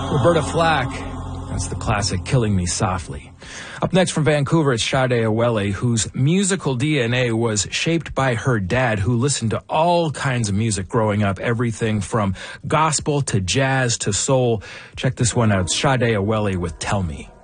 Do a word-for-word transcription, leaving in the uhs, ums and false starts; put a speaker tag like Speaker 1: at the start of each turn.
Speaker 1: Roberta Flack. That's the classic Killing Me Softly. Up next from Vancouver, it's Sade Awele, whose musical D N A was shaped by her dad, who listened to all kinds of music growing up, everything from gospel to jazz to soul. Check this one out. Sade Awele with Tell Me.